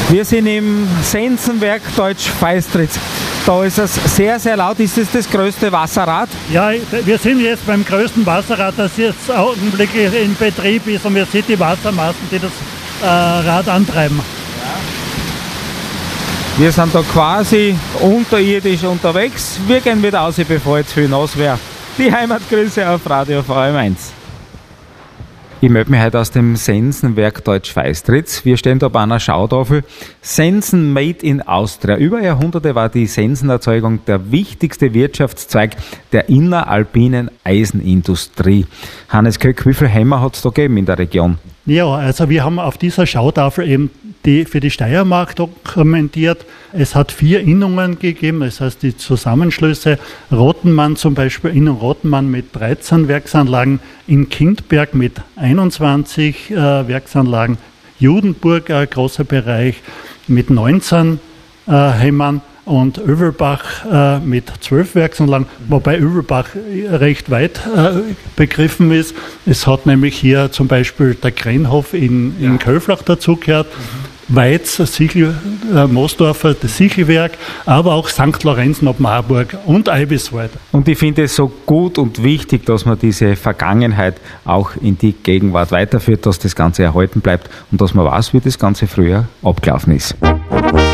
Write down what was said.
Wir sind im Sensenwerk Deutsch Feistritz. Da ist es sehr, sehr laut. Ist es das größte Wasserrad? Ja, wir sind jetzt beim größten Wasserrad, das jetzt augenblicklich in Betrieb ist, und wir sehen die Wassermassen, die das Rad antreiben. Wir sind da quasi unterirdisch unterwegs. Wir gehen wieder raus, bevor jetzt viel nass wäre. Die Heimatgrüße auf Radio VM1. Ich melde mich heute aus dem Sensenwerk Deutsch Feistritz. Wir stehen da bei einer Schautafel. Sensen made in Austria. Über Jahrhunderte war die Sensenerzeugung der wichtigste Wirtschaftszweig der inneralpinen Eisenindustrie. Hannes Köck, wie viele Hämmer hat es da gegeben in der Region? Ja, also wir haben auf dieser Schautafel eben für die Steiermark dokumentiert. Es hat 4 Innungen gegeben, das heißt die Zusammenschlüsse Rothenmann zum Beispiel, Innung Rothenmann mit 13 Werksanlagen, in Kindberg mit 21 Werksanlagen, Judenburg, ein großer Bereich mit 19 Hämmern und Övelbach mit 12 Werksanlagen, wobei Övelbach recht weit begriffen ist. Es hat nämlich hier zum Beispiel der Krenhof in Köflach dazugehört, Weiz, Moosdorfer, das Sichelwerk, aber auch St. Lorenzen ob Marburg und Eibiswald. Und ich finde es so gut und wichtig, dass man diese Vergangenheit auch in die Gegenwart weiterführt, dass das Ganze erhalten bleibt und dass man weiß, wie das Ganze früher abgelaufen ist.